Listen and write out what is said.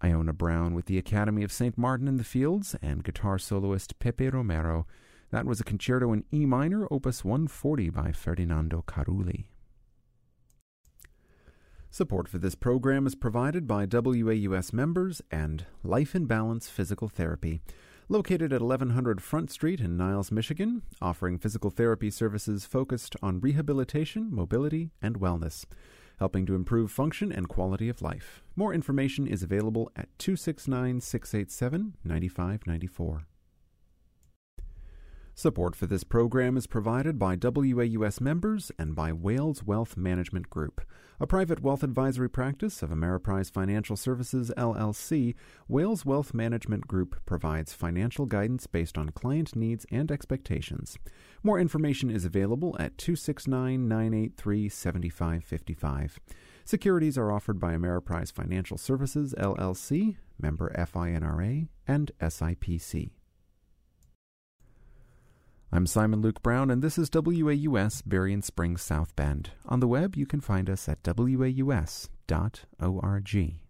Iona Brown with the Academy of St. Martin in the Fields, and guitar soloist Pepe Romero. That was a concerto in E minor, opus 140 by Ferdinando Carulli. Support for this program is provided by WAUS members and Life in Balance Physical Therapy, located at 1100 Front Street in Niles, Michigan, offering physical therapy services focused on rehabilitation, mobility, and wellness, helping to improve function and quality of life. More information is available at 269-687-9594. Support for this program is provided by WAUS members and by Wales Wealth Management Group, a private wealth advisory practice of Ameriprise Financial Services, LLC. Wales Wealth Management Group provides financial guidance based on client needs and expectations. More information is available at 269-983-7555. Securities are offered by Ameriprise Financial Services, LLC, member FINRA, and SIPC. I'm Simon Luke Brown, and this is WAUS Berrien Springs South Bend. On the web, you can find us at waus.org.